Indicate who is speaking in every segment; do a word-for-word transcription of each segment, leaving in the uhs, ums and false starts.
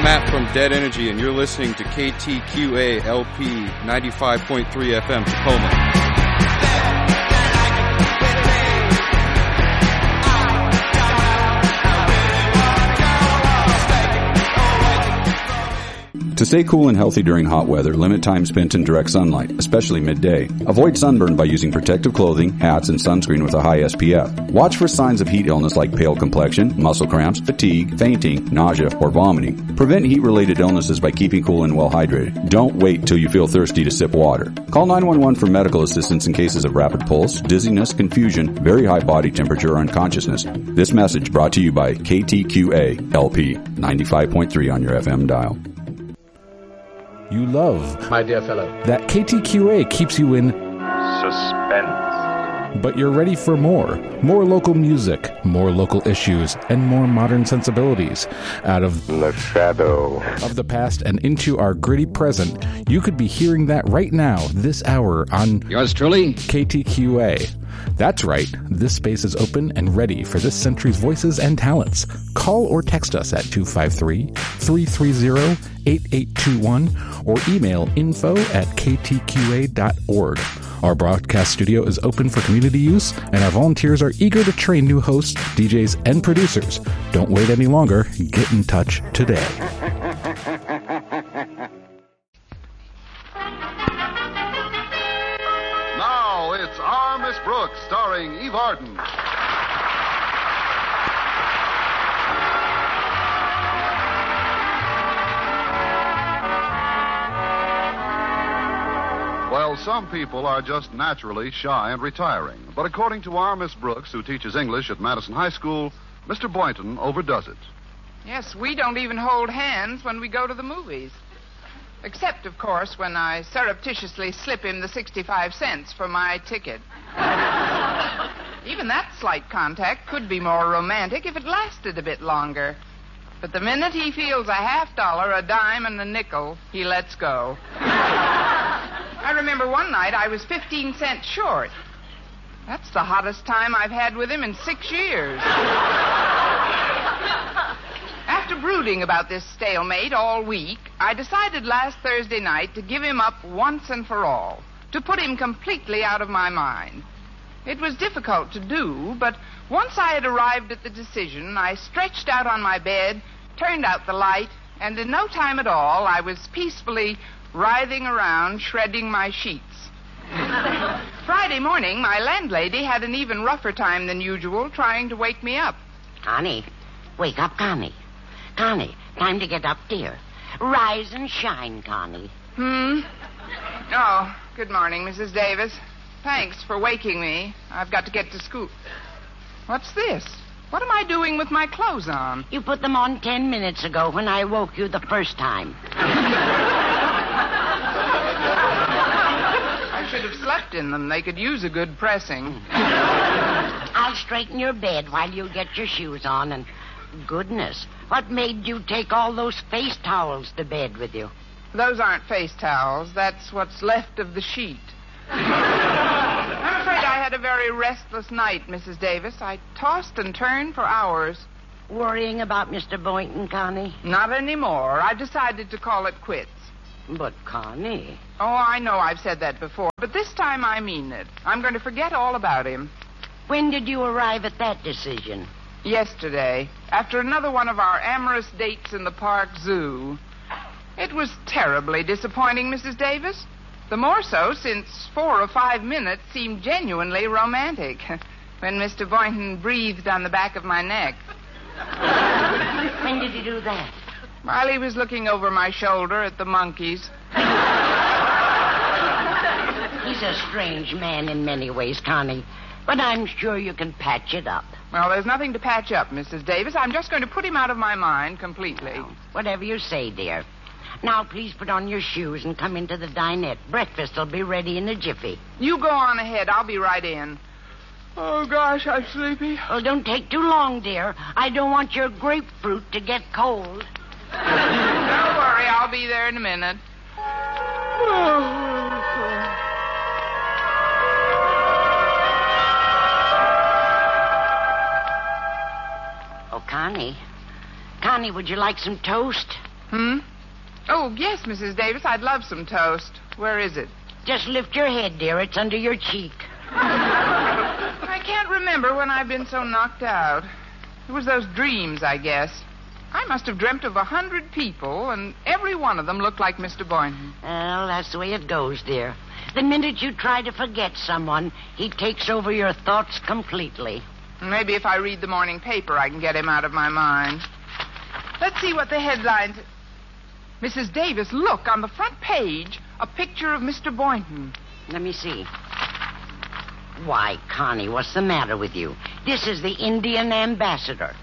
Speaker 1: I'm Matt from Dead Energy, and you're listening to K T Q A L P ninety-five point three F M Tacoma.
Speaker 2: To stay cool and healthy during hot weather, limit time spent in direct sunlight, especially midday. Avoid sunburn by using protective clothing, hats, and sunscreen with a high S P F. Watch for signs of heat illness like pale complexion, muscle cramps, fatigue, fainting, nausea, or vomiting. Prevent heat-related illnesses by keeping cool and well hydrated. Don't wait till you feel thirsty to sip water. Call nine one one for medical assistance in cases of rapid pulse, dizziness, confusion, very high body temperature, or unconsciousness. This message brought to you by K T Q A L P ninety-five point three on your F M dial.
Speaker 3: You love.
Speaker 4: My dear fellow.
Speaker 3: That K T Q A keeps you in
Speaker 5: suspense.
Speaker 3: But you're ready for more. More local music, more local issues, and more modern sensibilities. Out of
Speaker 5: the shadow
Speaker 3: of the past and into our gritty present, you could be hearing that right now, this hour on
Speaker 6: yours truly,
Speaker 3: K T Q A. That's right, this space is open and ready for this century's voices and talents. Call or text us at two five three, three three zero, eight eight two one or email info at k t q a dot org. Our broadcast studio is open for community use, and our volunteers are eager to train new hosts, D Js, and producers. Don't wait any longer. Get in touch today.
Speaker 7: Now it's Our Miss Brooks, starring Eve Arden. Well, some people are just naturally shy and retiring. But according to our Miss Brooks, who teaches English at Madison High School, Mister Boynton overdoes it.
Speaker 8: Yes, we don't even hold hands when we go to the movies. Except, of course, when I surreptitiously slip him the sixty-five cents for my ticket. Even that slight contact could be more romantic if it lasted a bit longer. But the minute he feels a half dollar, a dime, and a nickel, he lets go. I remember one night I was fifteen cents short. That's the hottest time I've had with him in six years. After brooding about this stalemate all week, I decided last Thursday night to give him up once and for all, to put him completely out of my mind. It was difficult to do, but once I had arrived at the decision, I stretched out on my bed, turned out the light, and in no time at all, I was peacefully writhing around, shredding my sheets. Friday morning, my landlady had an even rougher time than usual trying to wake me up.
Speaker 9: Connie, wake up, Connie. Connie, time to get up, dear. Rise and shine, Connie.
Speaker 8: Hmm? Oh, good morning, Missus Davis. Thanks for waking me. I've got to get to school. What's this? What am I doing with my clothes on?
Speaker 9: You put them on ten minutes ago when I woke you the first time.
Speaker 8: I should have slept in them. They could use a good pressing.
Speaker 9: I'll straighten your bed while you get your shoes on. And goodness, what made you take all those face towels to bed with you?
Speaker 8: Those aren't face towels. That's what's left of the sheet. I'm afraid I had a very restless night, Missus Davis. I tossed and turned for hours.
Speaker 9: Worrying about Mister Boynton, Connie?
Speaker 8: Not anymore. I've decided to call it quits.
Speaker 9: But, Connie...
Speaker 8: Oh, I know I've said that before, but this time I mean it. I'm going to forget all about him.
Speaker 9: When did you arrive at that decision?
Speaker 8: Yesterday, after another one of our amorous dates in the park zoo. It was terribly disappointing, Missus Davis. The more so since four or five minutes seemed genuinely romantic when Mister Boynton breathed on the back of my neck.
Speaker 9: When did he do that?
Speaker 8: While he was looking over my shoulder at the monkeys.
Speaker 9: He's a strange man in many ways, Connie, but I'm sure you can patch it up.
Speaker 8: Well, there's nothing to patch up, Missus Davis. I'm just going to put him out of my mind completely.
Speaker 9: Well, whatever you say, dear. Now, please put on your shoes and come into the dinette. Breakfast will be ready in a jiffy.
Speaker 8: You go on ahead. I'll be right in. Oh, gosh, I'm sleepy.
Speaker 9: Oh, don't take too long, dear. I don't want your grapefruit to get cold.
Speaker 8: Don't worry. I'll be there in a minute.
Speaker 9: Oh, Connie. Connie, would you like some toast?
Speaker 8: Hmm? Oh, yes, Missus Davis, I'd love some toast. Where is it?
Speaker 9: Just lift your head, dear. It's under your cheek.
Speaker 8: I can't remember when I've been so knocked out. It was those dreams, I guess. I must have dreamt of a hundred people, and every one of them looked like Mister Boynton.
Speaker 9: Well, that's the way it goes, dear. The minute you try to forget someone, he takes over your thoughts completely.
Speaker 8: Maybe if I read the morning paper, I can get him out of my mind. Let's see what the headlines... Missus Davis, look, on the front page, a picture of Mister Boynton.
Speaker 9: Let me see. Why, Connie, what's the matter with you? This is the Indian ambassador.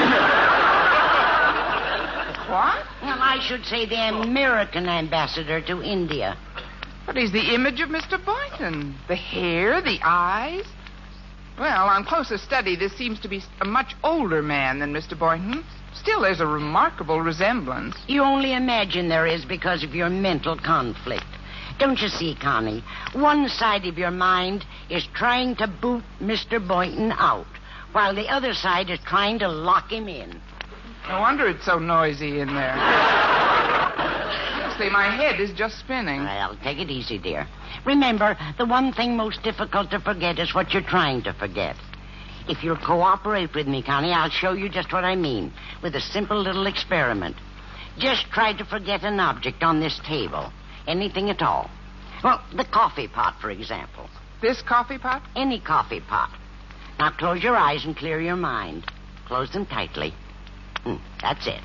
Speaker 8: What?
Speaker 9: Well, I should say the American ambassador to India.
Speaker 8: But he's the image of Mister Boynton. The hair, the eyes. Well, on closer study, this seems to be a much older man than Mister Boynton. Still, there's a remarkable resemblance.
Speaker 9: You only imagine there is because of your mental conflict. Don't you see, Connie? One side of your mind is trying to boot Mister Boynton out, while the other side is trying to lock him in.
Speaker 8: No wonder it's so noisy in there. Honestly, my head is just spinning.
Speaker 9: Well, take it easy, dear. Remember, the one thing most difficult to forget is what you're trying to forget. If you'll cooperate with me, Connie, I'll show you just what I mean with a simple little experiment. Just try to forget an object on this table. Anything at all. Well, the coffee pot, for example.
Speaker 8: This coffee pot?
Speaker 9: Any coffee pot. Now close your eyes and clear your mind. Close them tightly. Mm, that's it.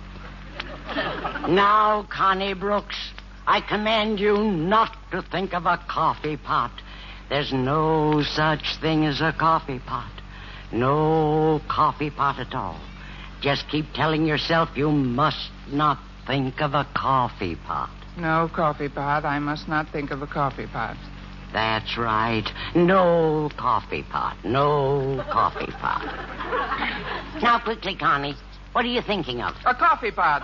Speaker 9: Now, Connie Brooks, I command you not to think of a coffee pot. There's no such thing as a coffee pot. No coffee pot at all. Just keep telling yourself you must not think of a coffee pot.
Speaker 8: No coffee pot. I must not think of a coffee pot.
Speaker 9: That's right. No coffee pot. No coffee pot. Now, quickly, Connie, what are you thinking of?
Speaker 8: A coffee pot.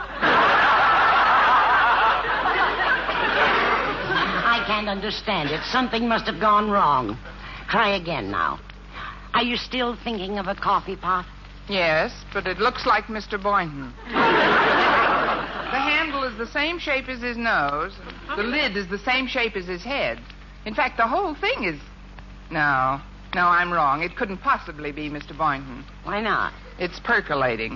Speaker 9: I can't understand it. Something must have gone wrong. Try again now. Are you still thinking of a coffee pot?
Speaker 8: Yes, but it looks like Mister Boynton. The handle is the same shape as his nose. The lid is the same shape as his head. In fact, the whole thing is... No. No, I'm wrong. It couldn't possibly be Mister Boynton.
Speaker 9: Why not?
Speaker 8: It's percolating.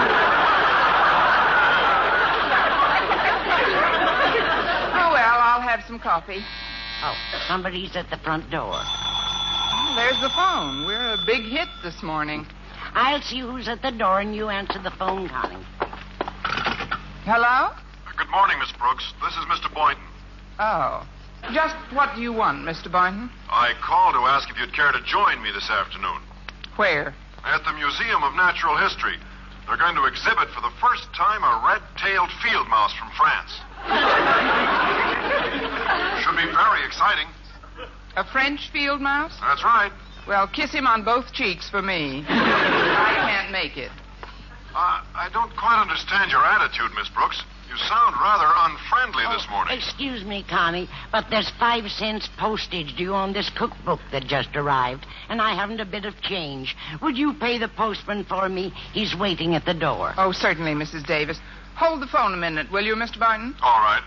Speaker 8: Oh, well, I'll have some coffee.
Speaker 9: Oh, somebody's at the front door.
Speaker 8: Well, there's the phone. We're a big hit this morning.
Speaker 9: I'll see who's at the door, and you answer the phone, Connie.
Speaker 8: Hello?
Speaker 4: Good morning, Miss Brooks. This is Mister Boynton.
Speaker 8: Oh. Just what do you want, Mister Boynton?
Speaker 4: I called to ask if you'd care to join me this afternoon.
Speaker 8: Where?
Speaker 4: At the Museum of Natural History. They're going to exhibit for the first time a red-tailed field mouse from France. Should be very exciting.
Speaker 8: A French field mouse?
Speaker 4: That's right.
Speaker 8: Well, kiss him on both cheeks for me. I can't make it.
Speaker 4: Uh, I don't quite understand your attitude, Miss Brooks. You sound rather unfriendly this morning.
Speaker 9: Excuse me, Connie, but there's five cents postage due on this cookbook that just arrived, and I haven't a bit of change. Would you pay the postman for me? He's waiting at the door.
Speaker 8: Oh, certainly, Missus Davis. Hold the phone a minute, will you, Mister Boynton?
Speaker 4: All right.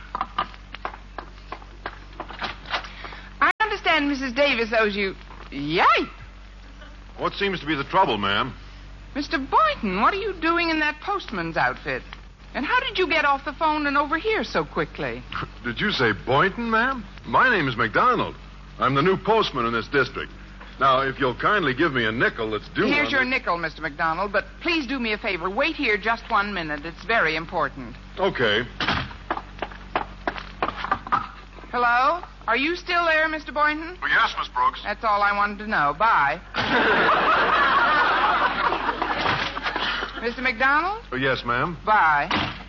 Speaker 8: I understand Missus Davis owes you... Yipe!
Speaker 4: What seems to be the trouble, ma'am?
Speaker 8: Mister Boynton, what are you doing in that postman's outfit? And how did you get off the phone and over here so quickly?
Speaker 4: Did you say Boynton, ma'am? My name is McDonald. I'm the new postman in this district. Now, if you'll kindly give me a nickel that's due...
Speaker 8: Here's your
Speaker 4: the...
Speaker 8: nickel, Mister McDonald, but please do me a favor. Wait here just one minute. It's very important.
Speaker 4: Okay.
Speaker 8: Hello? Are you still there, Mister Boynton?
Speaker 4: Oh, yes, Miss Brooks.
Speaker 8: That's all I wanted to know. Bye. Mister McDonald?
Speaker 4: Oh, yes, ma'am.
Speaker 8: Bye.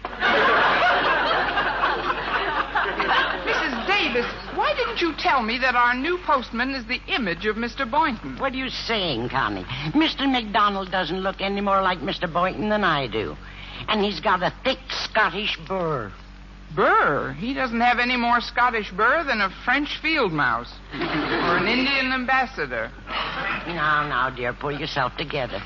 Speaker 8: Missus Davis, why didn't you tell me that our new postman is the image of Mister Boynton?
Speaker 9: What are you saying, Connie? Mister McDonald doesn't look any more like Mister Boynton than I do. And he's got a thick Scottish burr.
Speaker 8: Burr? He doesn't have any more Scottish burr than a French field mouse. Or an Indian ambassador.
Speaker 9: Now, now, dear, pull yourself together.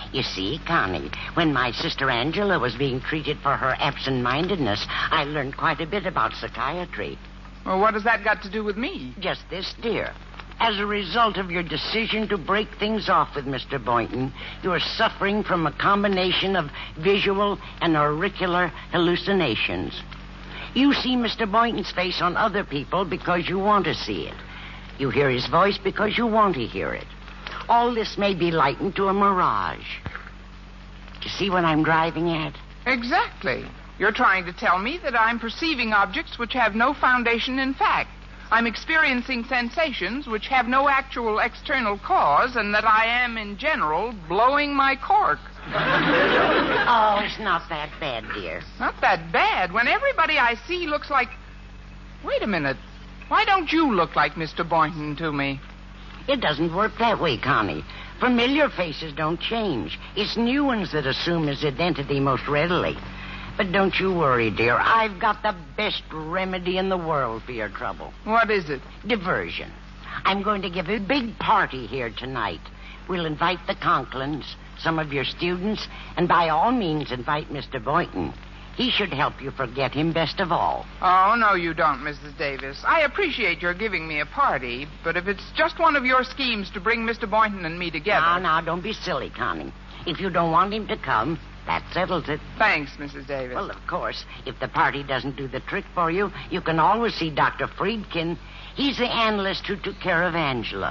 Speaker 9: You see, Connie, when my sister Angela was being treated for her absent-mindedness, I learned quite a bit about psychiatry.
Speaker 8: Well, what has that got to do with me?
Speaker 9: Just this, dear. As a result of your decision to break things off with Mister Boynton, you are suffering from a combination of visual and auricular hallucinations. You see Mister Boynton's face on other people because you want to see it. You hear his voice because you want to hear it. All this may be likened to a mirage. Do you see what I'm driving at?
Speaker 8: Exactly. You're trying to tell me that I'm perceiving objects which have no foundation in fact. I'm experiencing sensations which have no actual external cause, and that I am, in general, blowing my cork.
Speaker 9: Oh, it's not that bad, dear.
Speaker 8: Not that bad. When everybody I see looks like... Wait a minute. Why don't you look like Mister Boynton to me?
Speaker 9: It doesn't work that way, Connie. Familiar faces don't change. It's new ones that assume his identity most readily. But don't you worry, dear. I've got the best remedy in the world for your trouble.
Speaker 8: What is it?
Speaker 9: Diversion. I'm going to give a big party here tonight. We'll invite the Conklins, some of your students, and by all means invite Mister Boynton. He should help you forget him best of all.
Speaker 8: Oh, no, you don't, Missus Davis. I appreciate your giving me a party, but if it's just one of your schemes to bring Mister Boynton and me together...
Speaker 9: Now, now, don't be silly, Connie. If you don't want him to come, that settles it.
Speaker 8: Thanks, Missus Davis.
Speaker 9: Well, of course, if the party doesn't do the trick for you, you can always see Doctor Friedkin. He's the analyst who took care of Angela.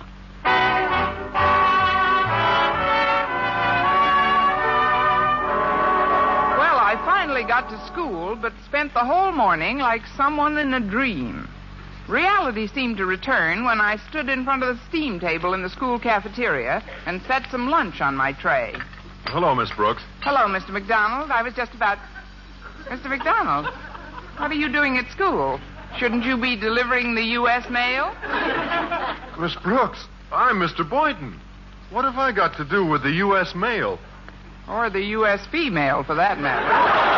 Speaker 8: I finally got to school, but spent the whole morning like someone in a dream. Reality seemed to return when I stood in front of the steam table in the school cafeteria and set some lunch on my tray.
Speaker 4: Hello, Miss Brooks.
Speaker 8: Hello, Mister McDonald. I was just about... Mister McDonald, what are you doing at school? Shouldn't you be delivering the U S mail?
Speaker 4: Miss Brooks, I'm Mister Boynton. What have I got to do with the U S mail?
Speaker 8: Or the U S female, for that matter.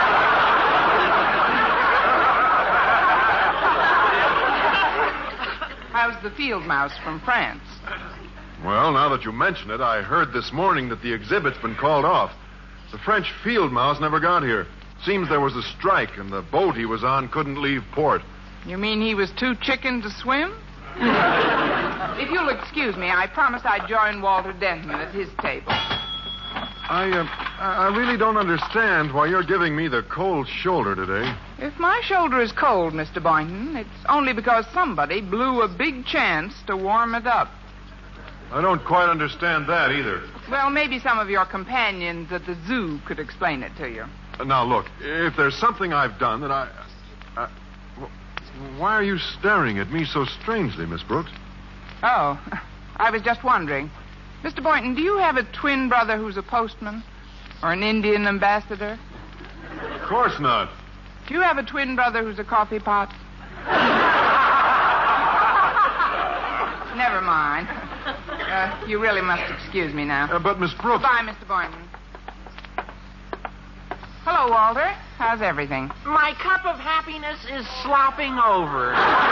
Speaker 8: How's the field mouse from France?
Speaker 4: Well, now that you mention it, I heard this morning that the exhibit's been called off. The French field mouse never got here. Seems there was a strike, and the boat he was on couldn't leave port.
Speaker 8: You mean he was too chicken to swim? If you'll excuse me, I promised I'd join Walter Denton at his table.
Speaker 4: I, uh, I really don't understand why you're giving me the cold shoulder today.
Speaker 8: If my shoulder is cold, Mister Boynton, it's only because somebody blew a big chance to warm it up.
Speaker 4: I don't quite understand that either.
Speaker 8: Well, maybe some of your companions at the zoo could explain it to you.
Speaker 4: Uh, now, look, if there's something I've done that I... I why are you staring at me so strangely, Miss Brooks?
Speaker 8: Oh, I was just wondering. Mister Boynton, do you have a twin brother who's a postman? Or an Indian ambassador?
Speaker 4: Of course not.
Speaker 8: Do you have a twin brother who's a coffee pot? Never mind. Uh, you really must excuse me now.
Speaker 4: Uh, but, Miss Brooks...
Speaker 8: Goodbye, Mister Boynton. Hello, Walter. How's everything?
Speaker 5: My cup of happiness is slopping over.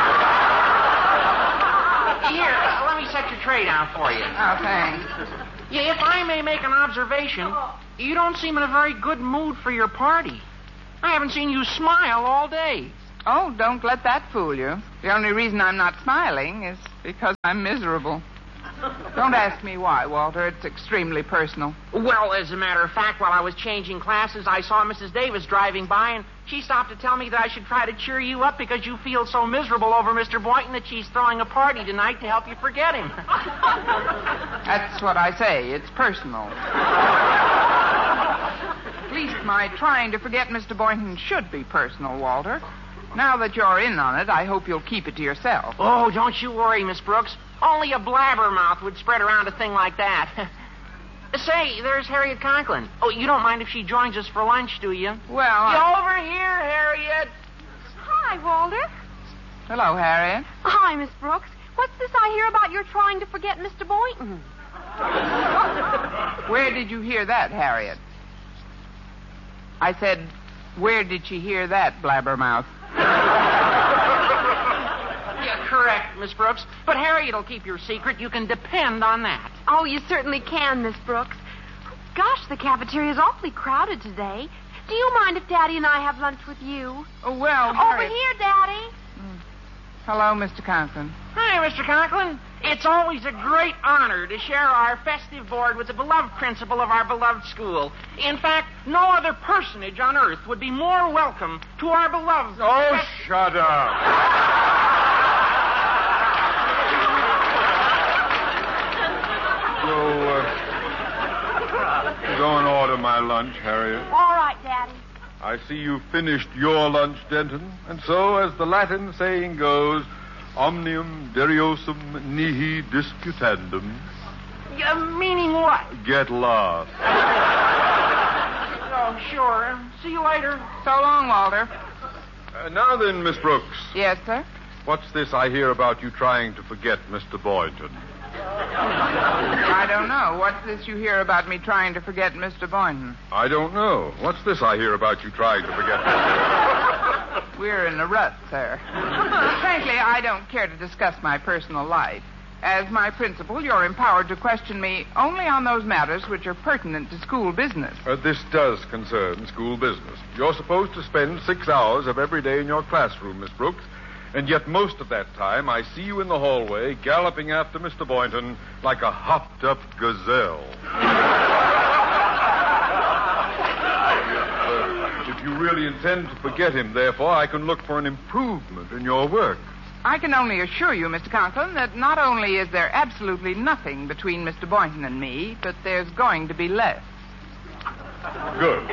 Speaker 5: Here, uh, let me set your tray down for you.
Speaker 8: Oh, thanks.
Speaker 5: Yeah, if I may make an observation, you don't seem in a very good mood for your party. I haven't seen you smile all day.
Speaker 8: Oh, don't let that fool you. The only reason I'm not smiling is because I'm miserable. Don't ask me why, Walter. It's extremely personal.
Speaker 5: Well, as a matter of fact, while I was changing classes, I saw Missus Davis driving by, and she stopped to tell me that I should try to cheer you up because you feel so miserable over Mister Boynton that she's throwing a party tonight to help you forget him.
Speaker 8: That's what I say. It's personal. At least my trying to forget Mister Boynton should be personal, Walter. Now that you're in on it, I hope you'll keep it to yourself.
Speaker 5: Oh, don't you worry, Miss Brooks. Only a blabbermouth would spread around a thing like that. Say, there's Harriet Conklin. Oh, you don't mind if she joins us for lunch, do you?
Speaker 8: Well,
Speaker 5: You
Speaker 8: I...
Speaker 5: over here, Harriet.
Speaker 6: Hi, Walter.
Speaker 8: Hello, Harriet.
Speaker 6: Hi, Miss Brooks. What's this I hear about your trying to forget Mister Boynton?
Speaker 8: Where did you hear that, Harriet? I said, where did she hear that, blabbermouth?
Speaker 5: Yeah, correct, Miss Brooks. But Harriet'll keep your secret. You can depend on that.
Speaker 6: Oh, you certainly can, Miss Brooks. Gosh, the cafeteria's awfully crowded today. Do you mind if Daddy and I have lunch with you?
Speaker 8: Oh, well,
Speaker 6: Over
Speaker 8: Harriet...
Speaker 6: here, Daddy.
Speaker 8: Hello, Mister Conklin.
Speaker 5: Hi, Mister Conklin. It's always a great honor to share our festive board with the beloved principal of our beloved school. In fact, no other personage on earth would be more welcome to our beloved...
Speaker 4: Oh,
Speaker 5: fest-
Speaker 4: shut up. So, uh, go and order my lunch, Harriet.
Speaker 6: All right, Daddy.
Speaker 4: I see you finished your lunch, Denton. And so, as the Latin saying goes, omnium deriosum nihi disputandum.
Speaker 5: Uh, meaning what?
Speaker 4: Get lost.
Speaker 5: Oh, sure. See you later.
Speaker 8: So long, Walter.
Speaker 4: Uh, now then, Miss Brooks,
Speaker 8: Yes, sir?
Speaker 4: what's this I hear about you trying to forget Mister Boynton?
Speaker 8: I don't know. What's this you hear about me trying to forget Mister Boynton?
Speaker 4: I don't know. What's this I hear about you trying to forget?
Speaker 8: We're in a rut, sir. Frankly, I don't care to discuss my personal life. As my principal, you're empowered to question me only on those matters which are pertinent to school business.
Speaker 4: Uh, this does concern school business. You're supposed to spend six hours of every day in your classroom, Miss Brooks, and yet most of that time I see you in the hallway galloping after Mister Boynton like a hopped-up gazelle. uh, if you really intend to forget him, therefore, I can look for an improvement in your work.
Speaker 8: I can only assure you, Mister Conklin, that not only is there absolutely nothing between Mister Boynton and me, but there's going to be less.
Speaker 4: Good.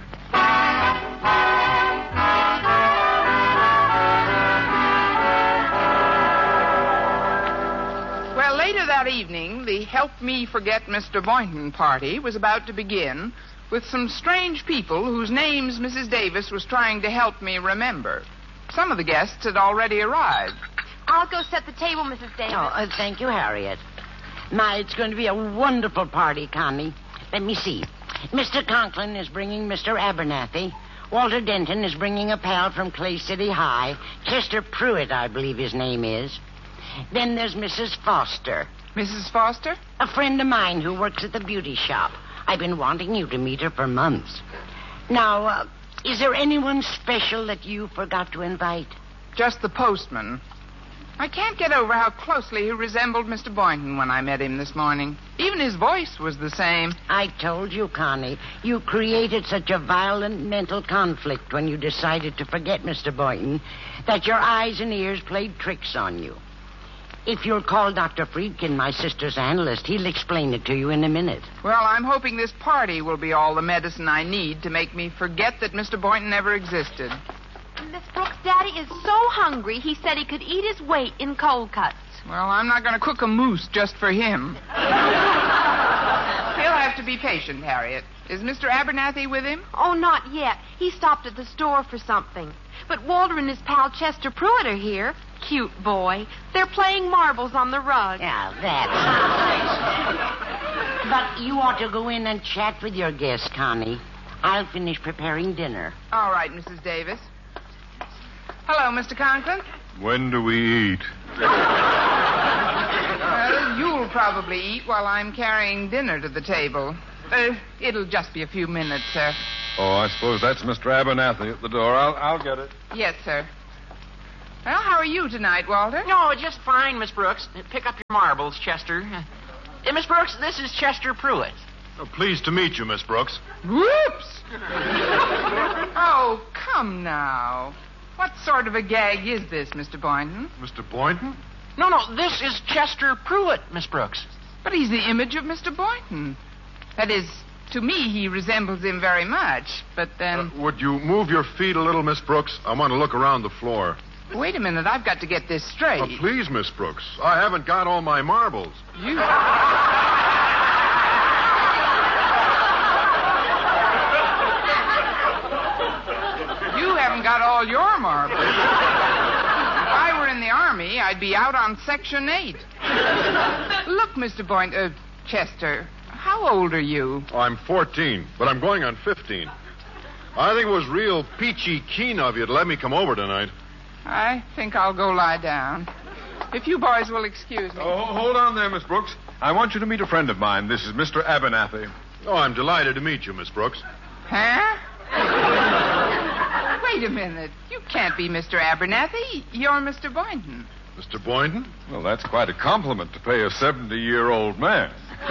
Speaker 8: Well, later that evening, the Help Me Forget Mister Boynton party was about to begin with some strange people whose names Missus Davis was trying to help me remember. Some of the guests had already arrived.
Speaker 6: I'll go set the table, Missus Davis.
Speaker 9: Oh, uh, thank you, Harriet. My, it's going to be a wonderful party, Connie. Let me see. Mister Conklin is bringing Mister Abernathy. Walter Denton is bringing a pal from Clay City High. Chester Pruitt, I believe his name is. Then there's Missus Foster.
Speaker 8: Missus Foster?
Speaker 9: A friend of mine who works at the beauty shop. I've been wanting you to meet her for months. Now, uh, is there anyone special that you forgot to invite?
Speaker 8: Just the postman. I can't get over how closely he resembled Mister Boynton when I met him this morning. Even his voice was the same.
Speaker 9: I told you, Connie, you created such a violent mental conflict when you decided to forget Mister Boynton that your eyes and ears played tricks on you. If you'll call Doctor Friedkin, my sister's analyst, he'll explain it to you in a minute.
Speaker 8: Well, I'm hoping this party will be all the medicine I need to make me forget that Mister Boynton ever existed.
Speaker 6: Miss Brooks' Daddy is so hungry, he said he could eat his weight in cold cuts.
Speaker 8: Well, I'm not going to cook a moose just for him. He'll have to be patient, Harriet. Is Mister Abernathy with him?
Speaker 6: Oh, not yet. He stopped at the store for something. But Walter and his pal Chester Pruitt are here. Cute boy. They're playing marbles on the rug.
Speaker 9: Yeah, that's nice. But you ought to go in and chat with your guests, Connie. I'll finish preparing dinner.
Speaker 8: All right, Missus Davis. Hello, Mister Conklin.
Speaker 4: When do we eat?
Speaker 8: Well, you'll probably eat while I'm carrying dinner to the table. Uh, it'll just be a few minutes, sir.
Speaker 4: Oh, I suppose that's Mister Abernathy at the door. I'll, I'll get it.
Speaker 8: Yes, sir. Well, how are you tonight, Walter?
Speaker 5: No, just fine, Miss Brooks. Pick up your marbles, Chester. Uh, Miss Brooks, this is Chester Pruitt.
Speaker 4: Oh, pleased to meet you, Miss Brooks.
Speaker 8: Whoops! Oh, come now. What sort of a gag is this, Mister Boynton?
Speaker 4: Mister Boynton?
Speaker 5: No, no, this is Chester Pruitt, Miss Brooks.
Speaker 8: But he's the image of Mister Boynton. That is, to me, he resembles him very much. But then...
Speaker 4: Uh, would you move your feet a little, Miss Brooks? I want to look around the floor.
Speaker 8: Wait a minute, I've got to get this straight.
Speaker 4: Oh, please, Miss Brooks. I haven't got all my marbles.
Speaker 8: You... You haven't got all your marbles. If I were in the Army, I'd be out on Section eight. Look, Mister Boynton... Uh, Chester, how old are you?
Speaker 4: Oh, I'm fourteen, but I'm going on fifteen. I think it was real peachy keen of you to let me come over tonight.
Speaker 8: I think I'll go lie down. If you boys will excuse me.
Speaker 4: Oh, hold on there, Miss Brooks. I want you to meet a friend of mine. This is Mister Abernathy.
Speaker 10: Oh, I'm delighted to meet you, Miss Brooks.
Speaker 8: Huh? Wait a minute. You can't be Mister Abernathy. You're Mister Boynton.
Speaker 10: Mister Boynton?
Speaker 4: Well, that's quite a compliment to pay a seventy-year-old man.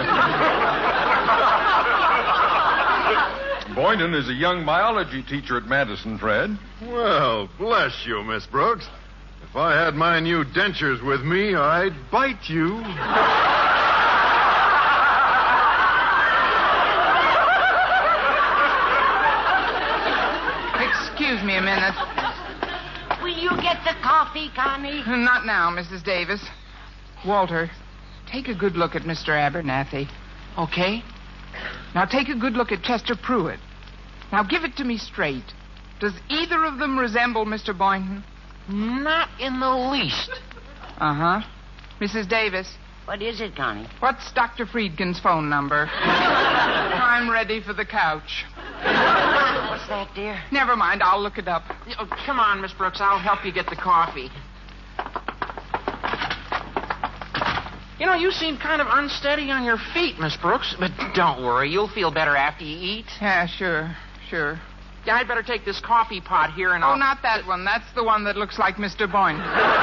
Speaker 4: Boynton is a young biology teacher at Madison, Fred.
Speaker 10: Well, bless you, Miss Brooks. If I had my new dentures with me, I'd bite you.
Speaker 8: Excuse me a minute.
Speaker 9: Will you get the coffee, Connie?
Speaker 8: Not now, Missus Davis. Walter, take a good look at Mister Abernathy. Okay? Now take a good look at Chester Pruitt. Now give it to me straight. Does either of them resemble Mister Boynton?
Speaker 5: Not in the least.
Speaker 8: Uh-huh. Missus Davis.
Speaker 9: What is it, Connie?
Speaker 8: What's Doctor Friedkin's phone number? I'm ready for the couch.
Speaker 9: What's that, dear?
Speaker 8: Never mind. I'll look it up.
Speaker 5: Oh, come on, Miss Brooks. I'll help you get the coffee. You know, you seem kind of unsteady on your feet, Miss Brooks. But don't worry. You'll feel better after you eat.
Speaker 8: Yeah, sure. Sure.
Speaker 5: Yeah, I'd better take this coffee pot here and I'll...
Speaker 8: Oh, not that one. That's the one that looks like Mister Boynton.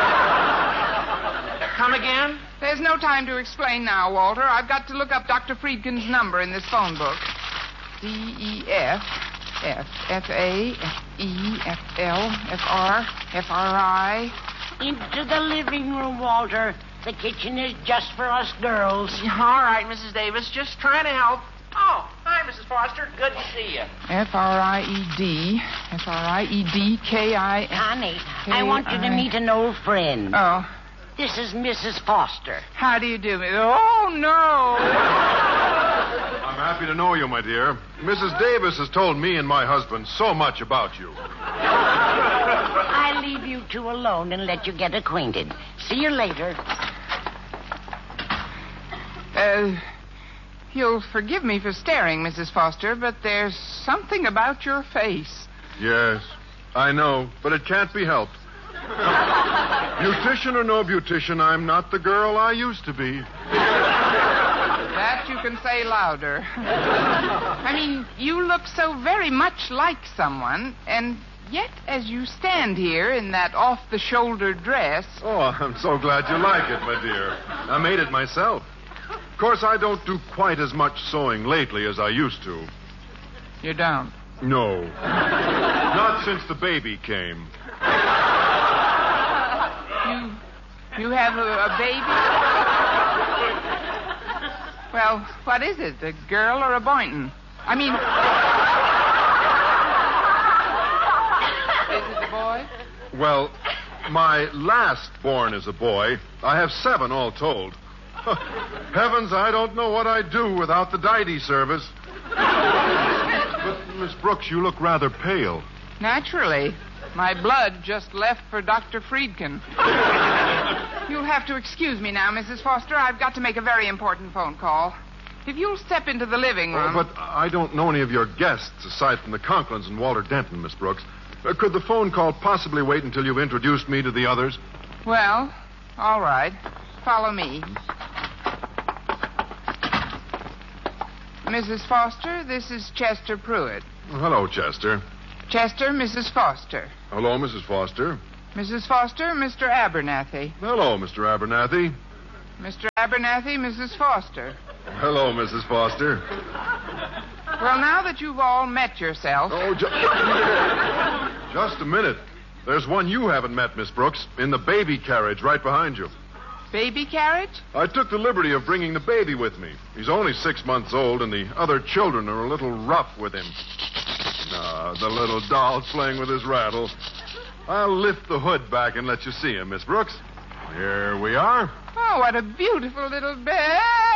Speaker 5: Come again?
Speaker 8: There's no time to explain now, Walter. I've got to look up Doctor Friedkin's number in this phone book. D E F F F A F E F L F R F R I.
Speaker 9: Into the living room, Walter. The kitchen is just for us girls.
Speaker 5: All right, Missus Davis. Just trying to help. Oh, hi, Missus Foster. Good to see you.
Speaker 8: F R I E D. F R I E D K I...
Speaker 9: Connie, I want you to meet an old friend.
Speaker 8: Oh.
Speaker 9: This is Missus Foster.
Speaker 8: How do you do? Oh, no.
Speaker 10: I'm happy to know you, my dear. Missus Davis has told me and my husband so much about you.
Speaker 9: I'll leave you two alone and let you get acquainted. See you later.
Speaker 8: Uh, you'll forgive me for staring, Missus Foster, but there's something about your face.
Speaker 10: Yes, I know, but it can't be helped. Beautician or no beautician, I'm not the girl I used to be.
Speaker 8: That you can say louder. I mean, you look so very much like someone, and yet as you stand here in that off-the-shoulder dress...
Speaker 10: Oh, I'm so glad you like it, my dear. I made it myself. Of course, I don't do quite as much sewing lately as I used to.
Speaker 8: You don't?
Speaker 10: No. Not since the baby came.
Speaker 8: You... you have a, a baby? Well, what is it, a girl or a Boynton? I mean... Is it a boy?
Speaker 10: Well, my last born is a boy. I have seven all told. Heavens, I don't know what I'd do without the Diety service. But, Miss Brooks, you look rather pale.
Speaker 8: Naturally. My blood just left for Doctor Friedkin. You'll have to excuse me now, Missus Foster. I've got to make a very important phone call. If you'll step into the living room...
Speaker 10: Oh, but I don't know any of your guests aside from the Conklins and Walter Denton, Miss Brooks. Uh, could the phone call possibly wait until you've introduced me to the others?
Speaker 8: Well, all right. Follow me. Missus Foster, this is Chester Pruitt.
Speaker 10: Well, hello, Chester.
Speaker 8: Chester, Missus Foster.
Speaker 10: Hello, Missus Foster.
Speaker 8: Missus Foster, Mister Abernathy.
Speaker 10: Hello, Mister Abernathy.
Speaker 8: Mister Abernathy, Missus Foster.
Speaker 10: Hello, Missus Foster.
Speaker 8: Well, now that you've all met yourself...
Speaker 10: Oh, ju- just a minute. There's one you haven't met, Miss Brooks, in the baby carriage right behind you.
Speaker 8: Baby carriage?
Speaker 10: I took the liberty of bringing the baby with me. He's only six months old, and the other children are a little rough with him. Ah, the little doll's playing with his rattle. I'll lift the hood back and let you see him, Miss Brooks. Here we are.
Speaker 8: Oh, what a beautiful little bear.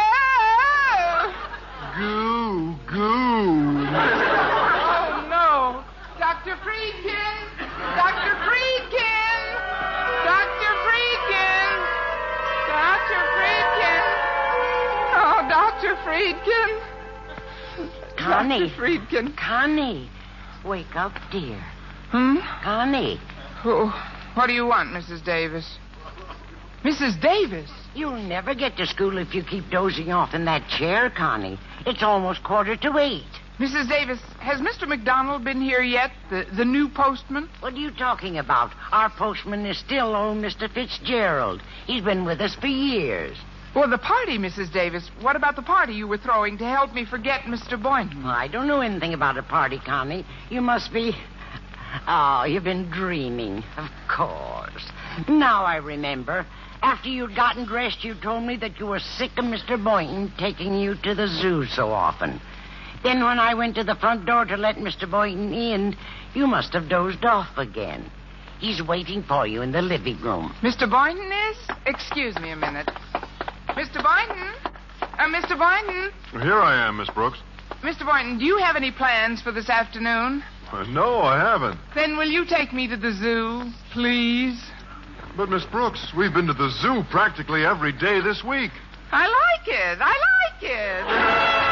Speaker 10: Goo, goo.
Speaker 8: Oh, no. Doctor Friedkin! Doctor Friedkin! Doctor Friedkin! Doctor Friedkin! Oh, Doctor Friedkin!
Speaker 9: Connie.
Speaker 8: Doctor Friedkin.
Speaker 9: Connie. Wake up, dear.
Speaker 8: Hmm?
Speaker 9: Connie.
Speaker 8: Oh, what do you want, Missus Davis? Missus Davis?
Speaker 9: You'll never get to school if you keep dozing off in that chair, Connie. It's almost quarter to eight.
Speaker 8: Missus Davis, has Mister McDonald been here yet? The, the new postman?
Speaker 9: What are you talking about? Our postman is still old Mister Fitzgerald. He's been with us for years.
Speaker 8: Well, the party, Missus Davis. What about the party you were throwing to help me forget Mister Boynton?
Speaker 9: I don't know anything about a party, Connie. You must be... Oh, you've been dreaming. Of course. Now I remember. After you'd gotten dressed, you told me that you were sick of Mister Boynton taking you to the zoo so often. Then when I went to the front door to let Mister Boynton in, you must have dozed off again. He's waiting for you in the living room.
Speaker 8: Mister Boynton is? Excuse me a minute. Mister Boynton? Uh, Mister Boynton?
Speaker 10: Here I am, Miss Brooks.
Speaker 8: Mister Boynton, do you have any plans for this afternoon?
Speaker 10: Uh, no, I haven't.
Speaker 8: Then will you take me to the zoo, please?
Speaker 10: But, Miss Brooks, we've been to the zoo practically every day this week.
Speaker 8: I like it. I like it.